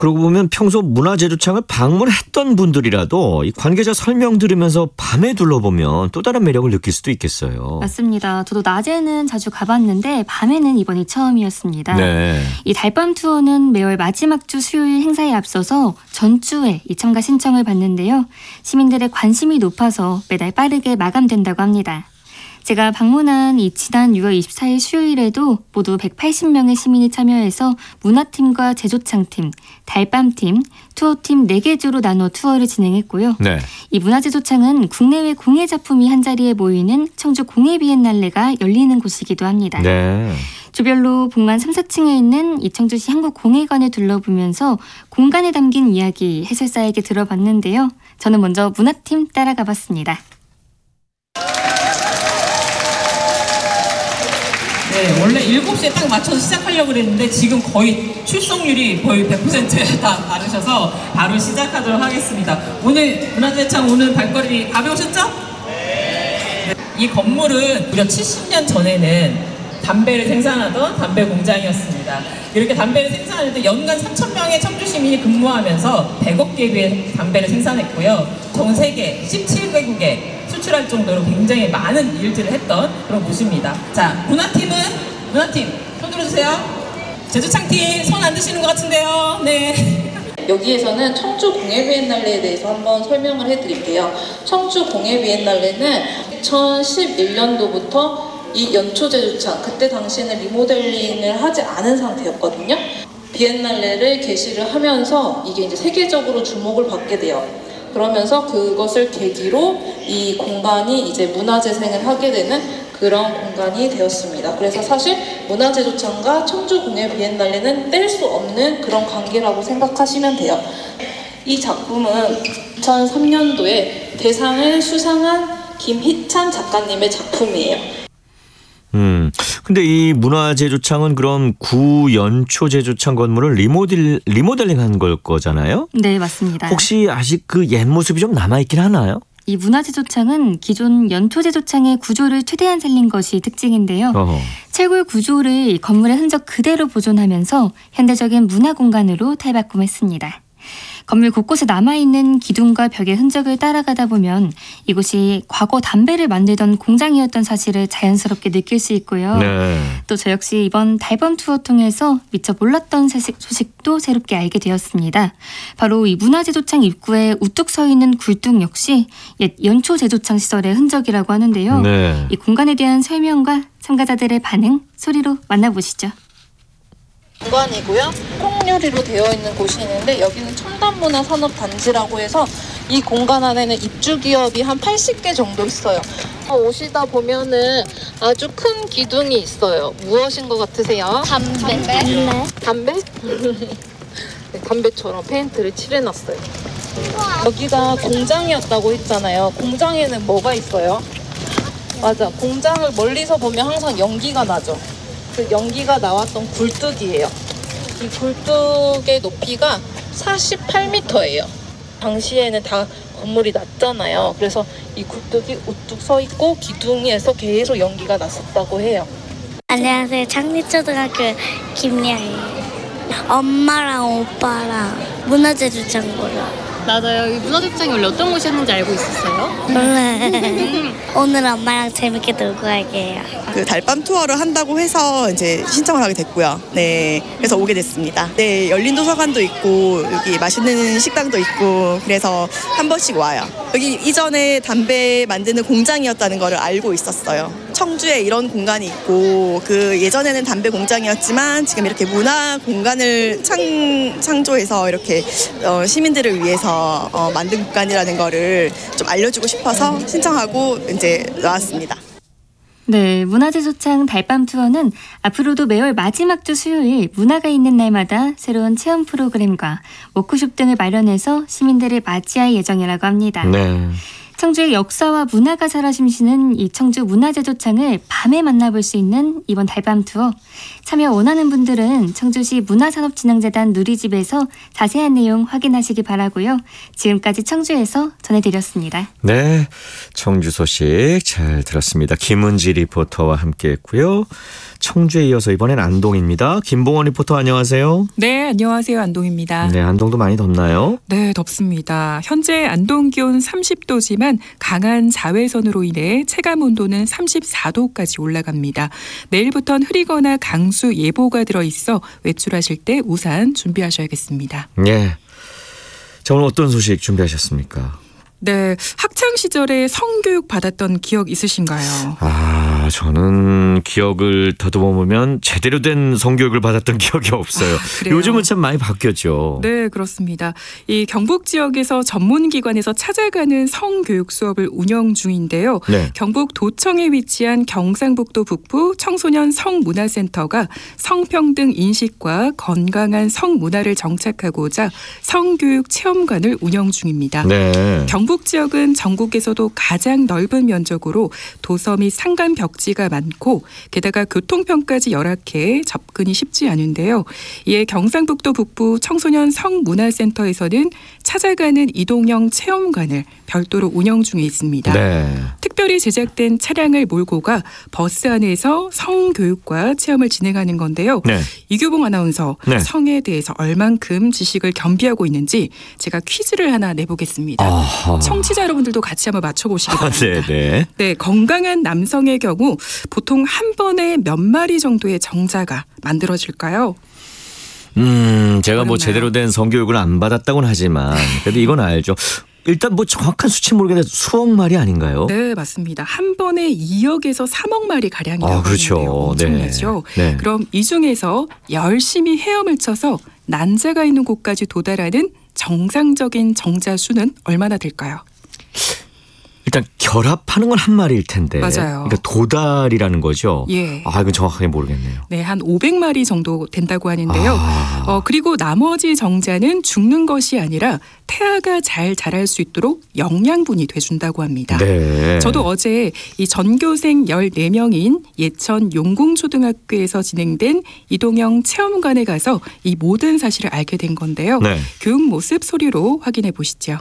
그러고 보면 평소 문화재조창을 방문했던 분들이라도 이 관계자 설명 들으면서 밤에 둘러보면 또 다른 매력을 느낄 수도 있겠어요. 맞습니다. 저도 낮에는 자주 가봤는데 밤에는 이번이 처음이었습니다. 네. 이 달밤 투어는 매월 마지막 주 수요일 행사에 앞서서 전주에 이 참가 신청을 받는데요. 시민들의 관심이 높아서 매달 빠르게 마감된다고 합니다. 제가 방문한 이 지난 6월 24일 수요일에도 모두 180명의 시민이 참여해서 문화팀과 제조창팀, 달밤팀, 투어팀 4개 주로 나눠 투어를 진행했고요. 네. 이 문화제조창은 국내외 공예 작품이 한자리에 모이는 청주 공예비엔날레가 열리는 곳이기도 합니다. 네. 주별로 본관 3, 4층에 있는 이 청주시 한국공예관을 둘러보면서 공간에 담긴 이야기 해설사에게 들어봤는데요. 저는 먼저 문화팀 따라가 봤습니다. 네, 원래 7시에 딱 맞춰서 시작하려고 그랬는데 지금 거의 출석률이 거의 100% 다 받으셔서 바로 시작하도록 하겠습니다. 오늘 문화재창 오늘 발걸이 다 배우셨죠? 네. 이 건물은 무려 70년 전에는 담배를 생산하던 담배 공장이었습니다. 이렇게 담배를 생산할 때 연간 3,000명의 청주 시민이 근무하면서 100억 개의 담배를 생산했고요. 전 세계 17개국에 수출할 정도로 굉장히 많은 일들을 했던 그런 곳입니다. 자, 문화팀 손 들어주세요. 제조창팀 손 안 드시는 것 같은데요. 네. 여기에서는 청주 공예비엔날레에 대해서 한번 설명을 해드릴게요. 청주 공예비엔날레는 2011년도부터 이 연초제조창, 그때 당시에는 리모델링을 하지 않은 상태였거든요. 비엔날레를 개시를 하면서 이게 이제 세계적으로 주목을 받게 돼요. 그러면서 그것을 계기로 이 공간이 이제 문화재생을 하게 되는 그런 공간이 되었습니다. 그래서 사실 문화재조창과 청주공예비엔날레는 뗄 수 없는 그런 관계라고 생각하시면 돼요. 이 작품은 2003년도에 대상을 수상한 김희찬 작가님의 작품이에요. 근데 이 문화제조창은 그럼 구연초제조창 건물을 리모델링한 걸 거잖아요? 네, 맞습니다. 혹시 아직 그 옛 모습이 좀 남아있긴 하나요? 이 문화제조창은 기존 연초제조창의 구조를 최대한 살린 것이 특징인데요. 채굴 구조를 건물의 흔적 그대로 보존하면서 현대적인 문화 공간으로 탈바꿈했습니다. 건물 곳곳에 남아있는 기둥과 벽의 흔적을 따라가다 보면 이곳이 과거 담배를 만들던 공장이었던 사실을 자연스럽게 느낄 수 있고요. 네. 또 저 역시 이번 달밤 투어 통해서 미처 몰랐던 소식도 새롭게 알게 되었습니다. 바로 이 문화제조창 입구에 우뚝 서 있는 굴뚝 역시 옛 연초제조창 시설의 흔적이라고 하는데요. 네. 이 공간에 대한 설명과 참가자들의 반응 소리로 만나보시죠. 공간이고요. 통유리로 되어 있는 곳이 있는데 여기는 첨단문화산업단지라고 해서 이 공간 안에는 입주기업이 한 80개 정도 있어요. 오시다 보면은 아주 큰 기둥이 있어요. 무엇인 것 같으세요? 담배? 네, 담배처럼 페인트를 칠해놨어요. 여기가 공장이었다고 했잖아요. 공장에는 뭐가 있어요? 맞아, 공장을 멀리서 보면 항상 연기가 나죠. 그 연기가 나왔던 굴뚝이에요. 이 굴뚝의 높이가 48m예요. 당시에는 다 건물이 낮잖아요. 그래서 이 굴뚝이 우뚝 서 있고 기둥에서 계속 연기가 났었다고 해요. 안녕하세요. 장리초등학교 김리아예요. 엄마랑 오빠랑 문화재조창 보러. 맞아요. 이 문화제조창이 원래 어떤 곳이었는지 알고 있었어요? 오늘 엄마랑 재밌게 놀고 갈게요. 그 달밤 투어를 한다고 해서 이제 신청을 하게 됐고요. 네, 그래서 오게 됐습니다. 네, 열린 도서관도 있고 여기 맛있는 식당도 있고 그래서 한 번씩 와요. 여기 이전에 담배 만드는 공장이었다는 거를 알고 있었어요. 청주에 이런 공간이 있고 그 예전에는 담배 공장이었지만 지금 이렇게 문화 공간을 창조해서 이렇게 시민들을 위해서 만든 공간이라는 거를 좀 알려주고 싶어서 신청하고 이제 나왔습니다. 네, 문화제조창 달밤 투어는 앞으로도 매월 마지막 주 수요일 문화가 있는 날마다 새로운 체험 프로그램과 워크숍 등을 마련해서 시민들을 맞이할 예정이라고 합니다. 네. 청주의 역사와 문화가 살아 숨쉬는 이 청주 문화제조창을 밤에 만나볼 수 있는 이번 달밤 투어. 참여 원하는 분들은 청주시 문화산업진흥재단 누리집에서 자세한 내용 확인하시기 바라고요. 지금까지 청주에서 전해드렸습니다. 네, 청주 소식 잘 들었습니다. 김은지 리포터와 함께했고요. 청주에 이어서 이번엔 안동입니다. 김봉원 리포터 안녕하세요. 네, 안녕하세요. 안동입니다. 네, 안동도 많이 덥나요? 네, 덥습니다. 현재 안동 기온 30도지만 강한 자외선으로 인해 체감 온도는 34도까지 올라갑니다. 내일부터는 흐리거나 강수 예보가 들어있어 외출하실 때 우산 준비하셔야겠습니다. 네. 자, 오늘 어떤 소식 준비하셨습니까? 네, 학창 시절에 성교육 받았던 기억 있으신가요? 저는 기억을 더듬어보면 제대로 된 성교육을 받았던 기억이 없어요. 그래요? 요즘은 참 많이 바뀌었죠. 네, 그렇습니다. 이 경북 지역에서 전문기관에서 찾아가는 성교육 수업을 운영 중인데요. 네. 경북 도청에 위치한 경상북도 북부 청소년 성문화센터가 성평등 인식과 건강한 성문화를 정착하고자 성교육 체험관을 운영 중입니다. 네. 경북 지역은 전국에서도 가장 넓은 면적으로 도서 및 상간 벽지가 많고 게다가 교통편까지 열악해 접근이 쉽지 않은데요. 이에 경상북도 북부 청소년 성문화센터에서는 찾아가는 이동형 체험관을 별도로 운영 중에 있습니다. 네. 특별히 제작된 차량을 몰고 가 버스 안에서 성교육과 체험을 진행하는 건데요. 네. 이규봉 아나운서, 네. 성에 대해서 얼만큼 지식을 겸비하고 있는지 제가 퀴즈를 하나 내보겠습니다. 아하. 청취자 여러분들도 같이 한번 맞춰보시기 바랍니다. 네. 네, 건강한 남성의 경우 보통 한 번에 몇 마리 정도의 정자가 만들어질까요? 제가 뭐 어렵나요? 제대로 된 성교육을 안 받았다고는 하지만 그래도 이건 알죠. 일단 뭐 정확한 수치 모르겠는데 수억 마리 아닌가요? 네, 맞습니다. 한 번에 2억에서 3억 마리 가량이라고 그렇죠. 하는데요. 엄청나죠. 네. 그럼 이 중에서 열심히 헤엄을 쳐서 난자가 있는 곳까지 도달하는 정상적인 정자 수는 얼마나 될까요? 일단 결합하는 건 한 마리일 텐데. 맞아요. 그러니까 도달이라는 거죠. 예. 이건 정확하게 모르겠네요. 네, 한 500마리 정도 된다고 하는데요. 아. 그리고 나머지 정자는 죽는 것이 아니라 태아가 잘 자랄 수 있도록 영양분이 돼준다고 합니다. 네. 저도 어제 이 전교생 14명인 예천 용궁초등학교에서 진행된 이동형 체험관에 가서 이 모든 사실을 알게 된 건데요. 네. 교육 모습 소리로 확인해 보시죠.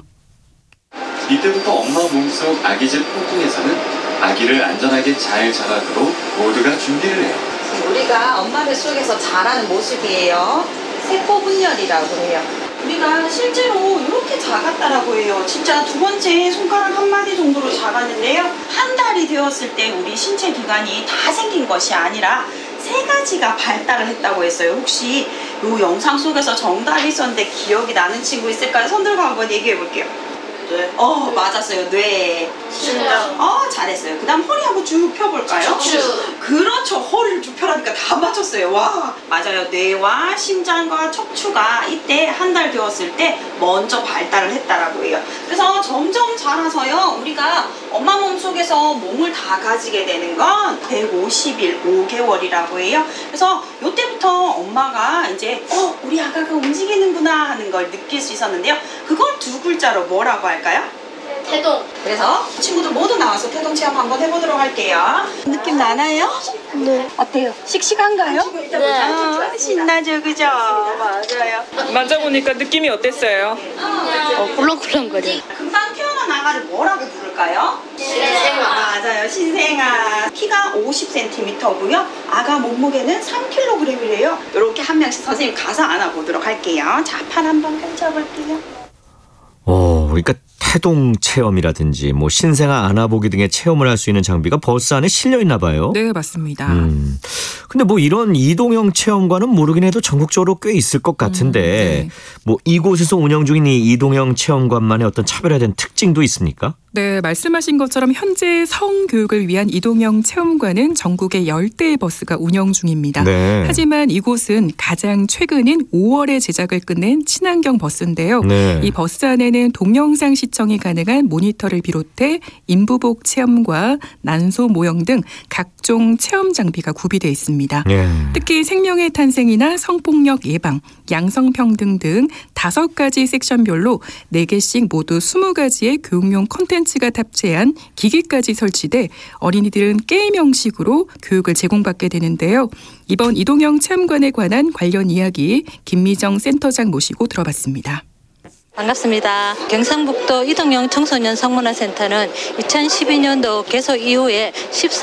이때부터 엄마 몸속 아기집 폭풍에서는 아기를 안전하게 잘 자라도록 모두가 준비를 해요. 우리가 엄마 뱃속에서 자라는 모습이에요. 세포분열이라고 해요. 우리가 실제로 이렇게 작았다라고 해요. 진짜 두 번째 손가락 한 마디 정도로 작았는데요. 한 달이 되었을 때 우리 신체 기관이 다 생긴 것이 아니라 3가지가 발달을 했다고 했어요. 혹시 이 영상 속에서 정답이 있었는데 기억이 나는 친구 있을까요? 손 들고 한번 얘기해 볼게요. 네. 맞았어요. 뇌, 심장. 잘했어요. 그 다음 허리 한번 쭉 펴볼까요? 척추. 그렇죠. 허리를 쭉 펴라니까 다 맞췄어요. 와, 맞아요. 뇌와 심장과 척추가 이때 한 달 되었을 때 먼저 발달을 했다라고 해요. 그래서 점점 자라서요. 우리가 엄마 몸 속에서 몸을 다 가지게 되는 건 150일, 5개월이라고 해요. 그래서 이때부터 엄마가 이제 우리 아가가 움직이는구나 하는 걸 느낄 수 있었는데요. 그걸 2글자로 뭐라고 할까요? 태동. 그래서 친구들 모두 나와서 태동 체험 한번 해보도록 할게요. 느낌 나나요? 네. 어때요? 씩씩한가요? 네. 신나죠, 그죠? 맞아요. 만져보니까 느낌이 어땠어요? 꿀렁꿀렁거려. 금방 태어난 아가를 뭐라고 부를까요? 신생아. 맞아요, 신생아. 키가 50cm고요. 아가 몸무게는 3kg이래요. 이렇게 한 명씩 선생님 가서 안아보도록 할게요. 자, 팔 한번 펼쳐볼게요. 그러니까 태동 체험이라든지 뭐 신생아 안아보기 등의 체험을 할 수 있는 장비가 버스 안에 실려 있나 봐요. 네, 맞습니다. 근데 뭐 이런 이동형 체험관은 모르긴 해도 전국적으로 꽤 있을 것 같은데 네. 뭐 이곳에서 운영 중인 이 이동형 체험관만의 어떤 차별화된 특징도 있습니까? 네, 말씀하신 것처럼 현재 성교육을 위한 이동형 체험관은 전국에 10대의 버스가 운영 중입니다. 네. 하지만 이곳은 가장 최근인 5월에 제작을 끝낸 친환경 버스인데요. 네. 이 버스 안에는 동영상 시청이 가능한 모니터를 비롯해 인부복 체험과 난소 모형 등 각종 체험 장비가 구비되어 있습니다. 네. 특히 생명의 탄생이나 성폭력 예방, 양성평등 등 5가지 섹션별로 4개씩 모두 20가지의 교육용 콘텐츠가 탑재한 기기까지 설치돼 어린이들은 게임 형식으로 교육을 제공받게 되는데요. 이번 이동형 체험관에 관한 관련 이야기 김미정 센터장 모시고 들어봤습니다. 반갑습니다. 경상북도 이동형 청소년 성문화센터는 2012년도 개소 이후에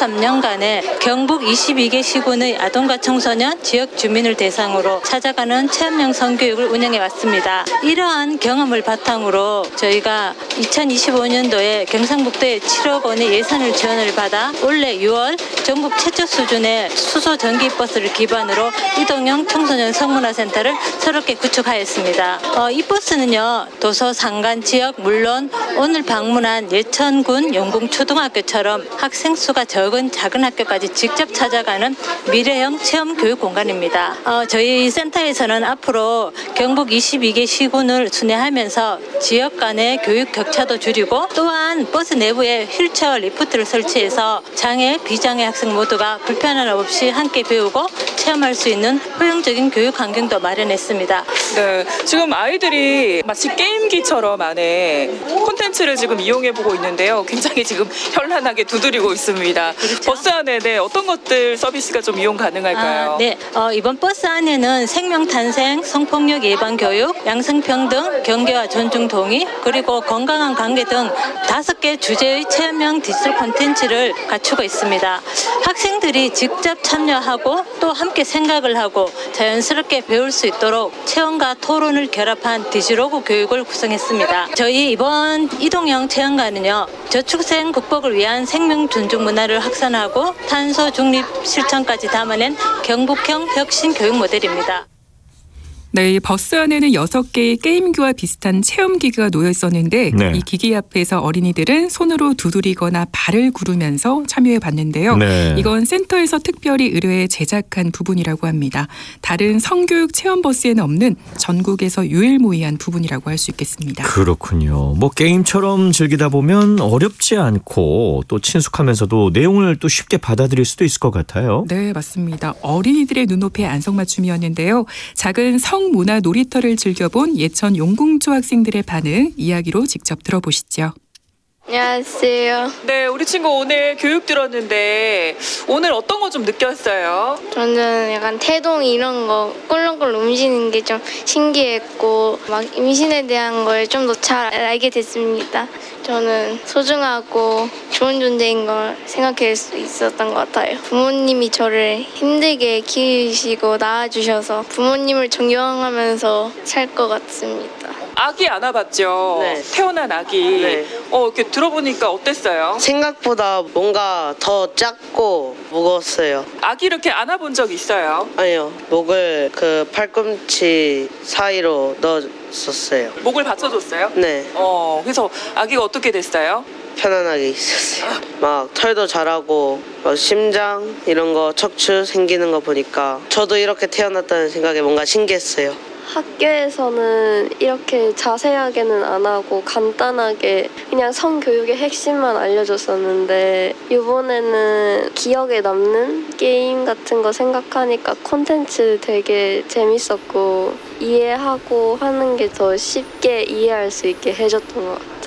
13년간의 경북 22개 시군의 아동과 청소년, 지역 주민을 대상으로 찾아가는 체험형 성교육을 운영해 왔습니다. 이러한 경험을 바탕으로 저희가 2025년도에 경상북도에 7억 원의 예산을 지원을 받아 올해 6월 전국 최초 수준의 수소 전기버스를 기반으로 이동형 청소년 성문화센터를 새롭게 구축하였습니다. 이 버스는요, 도서 상간 지역 물론 오늘 방문한 예천군 용궁초등학교처럼 학생 수가 적은 작은 학교까지 직접 찾아가는 미래형 체험 교육 공간입니다. 저희 센터에서는 앞으로 경북 22개 시군을 순회하면서 지역 간의 교육 격차도 줄이고 또한 버스 내부에 휠체어 리프트를 설치해서 장애, 비장애 학생 모두가 불편함 없이 함께 배우고 체험할 수 있는 효용적인 교육 환경도 마련했습니다. 네, 지금 아이들이 마치 게임기처럼 안에 콘텐츠를 지금 이용해보고 있는데요. 굉장히 지금 현란하게 두드리고 있습니다. 그렇죠? 버스 안에 어떤 것들 서비스가 좀 이용 가능할까요? 네, 이번 버스 안에는 생명탄생, 성폭력 예방 교육, 양성평등, 경계와 존중 동의, 그리고 건강한 관계 등 5개 주제의 체험형 디지털 콘텐츠를 갖추고 있습니다. 학생들이 직접 참여하고 또 함께 생각을 하고 자연스럽게 배울 수 있도록 체험과 토론을 결합한 디지로그 교육을 구성했습니다. 저희 이번 이동형 체험관은요, 저출생 극복을 위한 생명 존중 문화를 확산하고 탄소 중립 실천까지 담아낸 경북형 혁신 교육 모델입니다. 네, 이 버스 안에는 6개의 게임기와 비슷한 체험기기가 놓여 있었는데 네. 이 기기 앞에서 어린이들은 손으로 두드리거나 발을 구르면서 참여해 봤는데요. 네. 이건 센터에서 특별히 의뢰해 제작한 부분이라고 합니다. 다른 성교육 체험버스에는 없는 전국에서 유일무이한 부분이라고 할 수 있겠습니다. 그렇군요. 뭐 게임처럼 즐기다 보면 어렵지 않고 또 친숙하면서도 내용을 또 쉽게 받아들일 수도 있을 것 같아요. 네, 맞습니다. 어린이들의 눈높이에 안성맞춤이었는데요. 작은 성문화 놀이터를 즐겨본 예천 용궁초 학생들의 반응, 이야기로 직접 들어보시죠. 안녕하세요. 네, 우리 친구 오늘 교육 들었는데 오늘 어떤 거 좀 느꼈어요? 저는 약간 태동 이런 거 꿀렁꿀렁 움직이는 게 좀 신기했고 막 임신에 대한 걸 좀 더 잘 알게 됐습니다. 저는 소중하고 좋은 존재인 걸 생각할 수 있었던 것 같아요. 부모님이 저를 힘들게 키우시고 낳아주셔서 부모님을 존경하면서 살 것 같습니다. 아기 안아봤죠? 네. 태어난 아기. 네. 이렇게 들어보니까 어땠어요? 생각보다 뭔가 더 작고 무거웠어요. 아기 이렇게 안아본 적 있어요? 아니요, 목을 팔꿈치 사이로 넣었었어요. 목을 받쳐줬어요? 네, 그래서 아기가 어떻게 됐어요? 편안하게 있었어요. 막 털도 자라고 막 심장 이런 거 척추 생기는 거 보니까 저도 이렇게 태어났다는 생각에 뭔가 신기했어요. 학교에서는 이렇게 자세하게는 안 하고 간단하게 그냥 성교육의 핵심만 알려줬었는데 이번에는 기억에 남는 게임 같은 거 생각하니까 콘텐츠 되게 재밌었고 이해하고 하는 게 더 쉽게 이해할 수 있게 해줬던 것 같아요.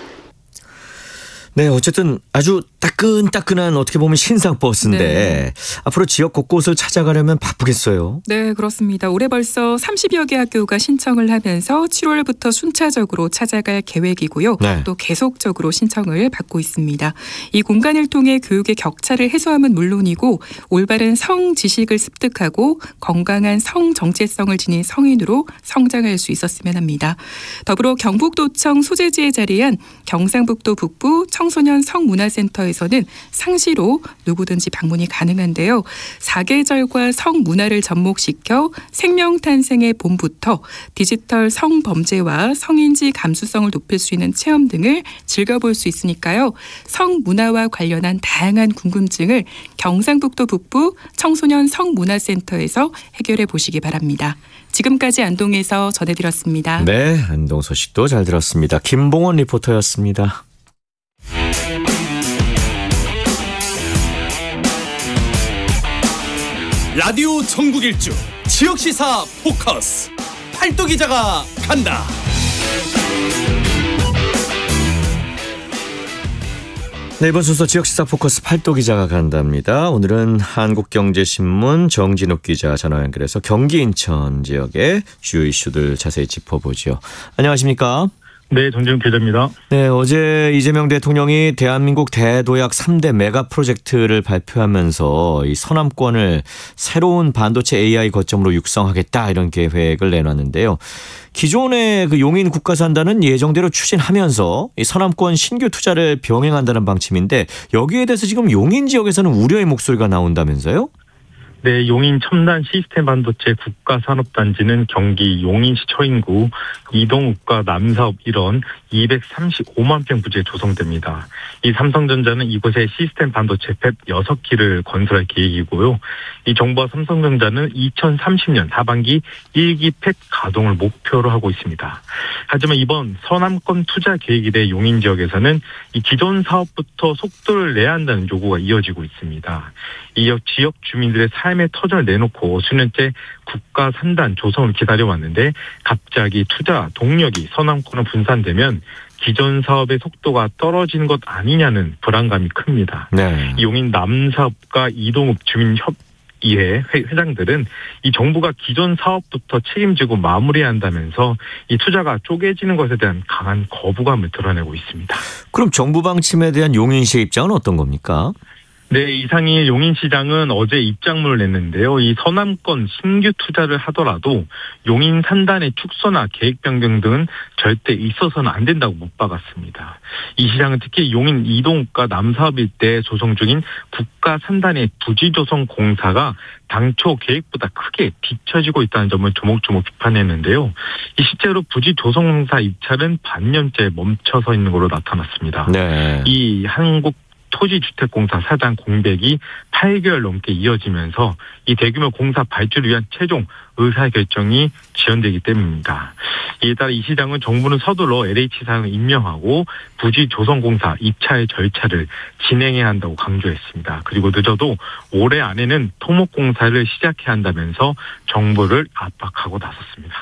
네, 어쨌든 아주 따끈따끈한 어떻게 보면 신상 버스인데 네. 앞으로 지역 곳곳을 찾아가려면 바쁘겠어요. 네, 그렇습니다. 올해 벌써 30여 개 학교가 신청을 하면서 7월부터 순차적으로 찾아갈 계획이고요. 네. 또 계속적으로 신청을 받고 있습니다. 이 공간을 통해 교육의 격차를 해소함은 물론이고 올바른 성 지식을 습득하고 건강한 성 정체성을 지닌 성인으로 성장할 수 있었으면 합니다. 더불어 경북도청 소재지에 자리한 경상북도 북부 청소년 성문화센터에서는 상시로 누구든지 방문이 가능한데요. 사계절과 성문화를 접목시켜 생명탄생의 봄부터 디지털 성범죄와 성인지 감수성을 높일 수 있는 체험 등을 즐겨볼 수 있으니까요. 성문화와 관련한 다양한 궁금증을 경상북도 북부 청소년 성문화센터에서 해결해 보시기 바랍니다. 지금까지 안동에서 전해드렸습니다. 네, 안동 소식도 잘 들었습니다. 김봉원 리포터였습니다. 라디오 전국일주 지역시사 포커스. 팔도 기자가 간다. 네, 이번 순서 지역시사 포커스 팔도 기자가 간답니다. 오늘은 한국경제신문 정진욱 기자 전화 연결해서 경기 인천 지역의 주요 이슈들 자세히 짚어보죠. 안녕하십니까? 네, 정진욱 기자입니다. 네, 어제 이재명 대통령이 대한민국 대도약 3대 메가 프로젝트를 발표하면서 이 서남권을 새로운 반도체 AI 거점으로 육성하겠다 이런 계획을 내놨는데요. 기존의 그 용인 국가산단은 예정대로 추진하면서 이 서남권 신규 투자를 병행한다는 방침인데 여기에 대해서 지금 용인 지역에서는 우려의 목소리가 나온다면서요? 네, 용인 첨단 시스템 반도체 국가산업단지는 경기 용인시 처인구 이동읍과 남사읍 일원 235만 평 부지에 조성됩니다. 이 삼성전자는 이곳에 시스템 반도체 팹 6기를 건설할 계획이고요. 이 정부와 삼성전자는 2030년 하반기 1기 팹 가동을 목표로 하고 있습니다. 하지만 이번 서남권 투자 계획에 대해 용인 지역에서는 이 기존 사업부터 속도를 내야 한다는 요구가 이어지고 있습니다. 이 지역 주민들의 삶의 터전을 내놓고 수년째 국가 산단 조성을 기다려왔는데 갑자기 투자 동력이 서남권으로 분산되면 기존 사업의 속도가 떨어지는 것 아니냐는 불안감이 큽니다. 네. 용인 남사읍과 이동읍 주민협의회 회장들은 이 정부가 기존 사업부터 책임지고 마무리해야 한다면서 이 투자가 쪼개지는 것에 대한 강한 거부감을 드러내고 있습니다. 그럼 정부 방침에 대한 용인시의 입장은 어떤 겁니까? 네, 이상일 용인시장은 어제 입장문을 냈는데요. 이 서남권 신규 투자를 하더라도 용인 산단의 축소나 계획 변경 등은 절대 있어서는 안 된다고 못 박았습니다. 이 시장은 특히 용인 이동읍과 남사읍 일대에 조성 중인 국가 산단의 부지 조성 공사가 당초 계획보다 크게 뒤처지고 있다는 점을 조목조목 비판했는데요. 이 실제로 부지 조성 공사 입찰은 반년째 멈춰서 있는 것으로 나타났습니다. 네. 이 한국 토지주택공사 사장 공백이 8개월 넘게 이어지면서 이 대규모 공사 발주를 위한 최종 의사결정이 지연되기 때문입니다. 이에 따라 이 시장은 정부는 서둘러 LH사장을 임명하고 부지 조성공사 입찰 절차를 진행해야 한다고 강조했습니다. 그리고 늦어도 올해 안에는 토목공사를 시작해야 한다면서 정부를 압박하고 나섰습니다.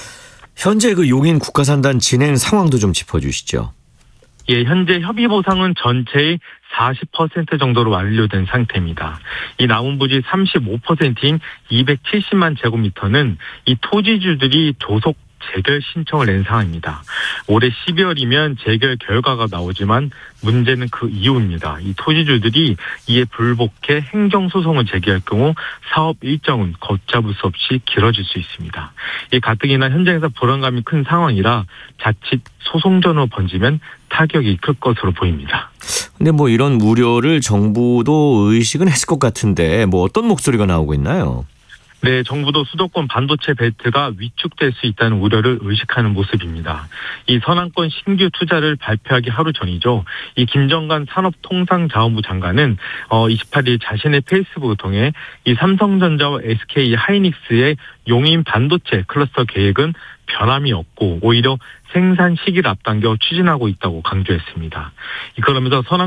현재 그 용인 국가산단 진행 상황도 좀 짚어주시죠. 예, 현재 협의 보상은 전체의 40% 정도로 완료된 상태입니다. 이 남은 부지 35%인 270만 제곱미터는 이 토지주들이 조속 재결 신청을 낸 상황입니다. 올해 12월이면 재결 결과가 나오지만 문제는 그 이후입니다. 이 토지주들이 이에 불복해 행정소송을 제기할 경우 사업 일정은 걷잡을 수 없이 길어질 수 있습니다. 이 가뜩이나 현장에서 불안감이 큰 상황이라 자칫 소송전으로 번지면 타격이 클 것으로 보입니다. 근데 뭐 이런 우려를 정부도 의식은 했을 것 같은데 뭐 어떤 목소리가 나오고 있나요? 네, 정부도 수도권 반도체 벨트가 위축될 수 있다는 우려를 의식하는 모습입니다. 이 서남권 신규 투자를 발표하기 하루 전이죠. 이 김정관 산업통상자원부 장관은 28일 자신의 페이스북을 통해 이 삼성전자와 SK 하이닉스의 용인 반도체 클러스터 계획은 변함이 없고 오히려 생산 시기를 앞당겨 추진하고 있다고 강조했습니다. 그러면서